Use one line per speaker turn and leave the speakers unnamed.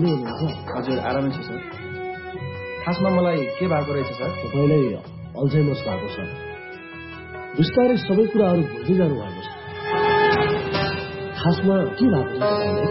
आरामै हुनुहुन्छ?
हजुर आरामै छु सर। खासमा मलाई के भएको रहेछ सर?
तपाईँलाई अल्झाइमर्स भएको छ। बिस्तारै सबै कुराहरू भुल्दै जानु भएको छ। खासमा के भएको छ तपाईँलाई?